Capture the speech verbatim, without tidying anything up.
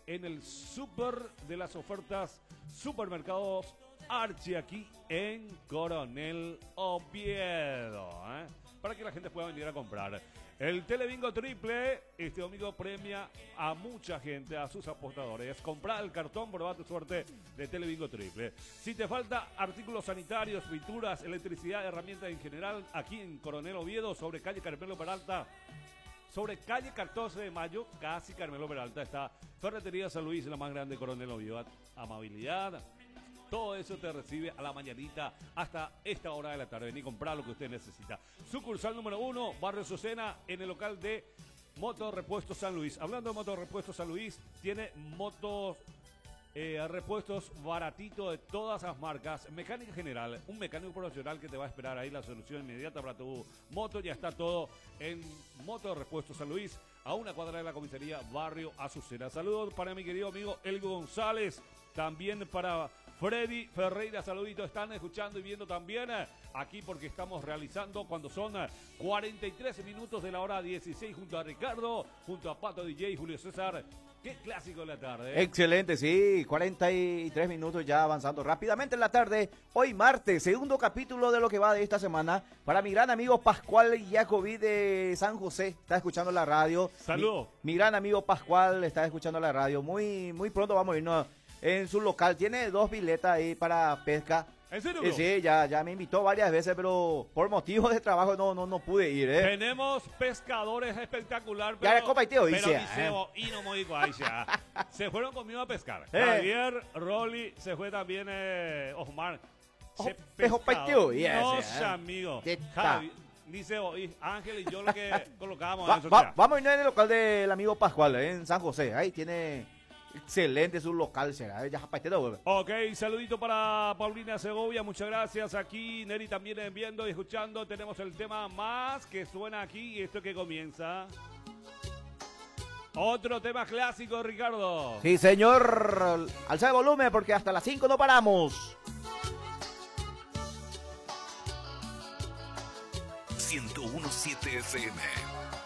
en el súper de las ofertas Supermercados Archi aquí en Coronel Oviedo, ¿eh? Para que la gente pueda venir a comprar. El Telebingo Triple este domingo premia a mucha gente, a sus apostadores. Comprá el cartón, probá tu suerte de Telebingo Triple. Si te falta artículos sanitarios, pinturas, electricidad, herramientas en general, aquí en Coronel Oviedo, sobre calle Carmelo Peralta, sobre calle catorce de mayo, casi Carmelo Peralta, está Ferretería San Luis, la más grande de Coronel Oviedo. Amabilidad. Todo eso te recibe a la mañanita hasta esta hora de la tarde. Vení a comprar lo que usted necesita. Sucursal número uno, Barrio Socena, en el local de Moto Repuestos San Luis. Hablando de Moto Repuestos San Luis, tiene motos, eh, repuestos baratitos de todas las marcas. Mecánica general, un mecánico profesional que te va a esperar ahí la solución inmediata para tu moto. Ya está todo en Moto Repuestos San Luis, a una cuadra de la comisaría Barrio Azucena. Saludos para mi querido amigo Elgo González, también para Freddy Ferreira, saludito, están escuchando y viendo también eh, aquí porque estamos realizando cuando son eh, cuarenta y tres minutos de la hora dieciséis junto a Ricardo, junto a Pato D J y Julio César. Qué clásico de la tarde. ¿eh? Excelente, sí, cuarenta y tres minutos ya avanzando rápidamente en la tarde. Hoy martes, segundo capítulo de lo que va de esta semana. Para mi gran amigo Pascual Jacobi de San José, está escuchando la radio. Saludos. Mi, mi gran amigo Pascual está escuchando la radio. Muy, muy pronto vamos a irnos en su local. Tiene dos biletas ahí para pesca. ¿En serio? Eh, sí, ya, ya me invitó varias veces, pero por motivos de trabajo no, no, no pude ir, ¿eh? Tenemos pescadores espectacular, Ya pero, la copa y tío, pero dice, Liceo y no me digo ahí ya. Se fueron conmigo a pescar. Eh. Javier, Rolly, se fue también eh, Osmar. Oh, Se pejo pescado. paiteo, ya, No, ese, eh. amigo. ¿Qué tal? Javi, Liceo y Ángel y yo lo que colocábamos Va- en eso va- ya. vamos a irnos en el local del amigo Pascual, ¿eh? En San José. Ahí tiene excelente su local, será. Ya paiteo, güey. Ok, saludito para Paulina Segovia, muchas gracias. Aquí Neri también viendo y escuchando. Tenemos el tema más que suena aquí y esto que comienza. Otro tema clásico, Ricardo. Sí, señor. Alza el volumen porque hasta las cinco no paramos. ciento uno punto siete F M.